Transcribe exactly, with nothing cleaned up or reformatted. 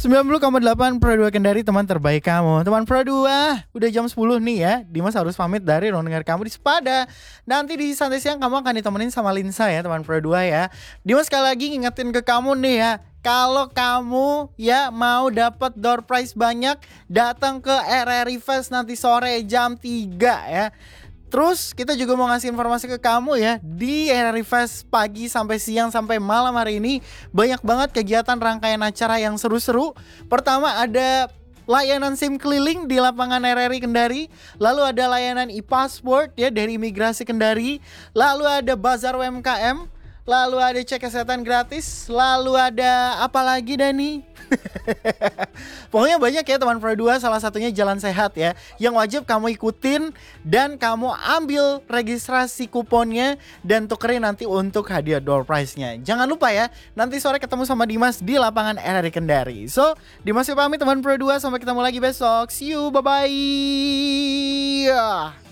sembilan puluh koma delapan Pro dua Kendari, teman terbaik kamu. Teman Pro dua, udah jam sepuluh nih ya. Dimas harus pamit dari ruang dengar kamu di Sepada. Nanti di santai siang kamu akan ditemenin sama Linsa ya, teman Pro dua ya. Dimas sekali lagi ngingetin ke kamu nih ya, kalau kamu ya mau dapat door prize banyak, datang ke R R I Fest nanti sore jam tiga ya. Terus kita juga mau ngasih informasi ke kamu ya, di R R I Fest pagi sampai siang sampai malam hari ini banyak banget kegiatan rangkaian acara yang seru-seru. Pertama ada layanan SIM keliling di lapangan R R I Kendari, lalu ada layanan e-passport ya dari Imigrasi Kendari, lalu ada bazar U M K M, lalu ada cek kesehatan gratis, lalu ada apa lagi Dani? Pokoknya banyak ya teman Pro dua, salah satunya Jalan Sehat ya, yang wajib kamu ikutin dan kamu ambil registrasi kuponnya dan tukerin nanti untuk hadiah door prize-nya. Jangan lupa ya, nanti sore ketemu sama Dimas di lapangan R R I Kendari. So, Dimas pamit teman Pro dua, sampai ketemu lagi besok. See you, bye-bye.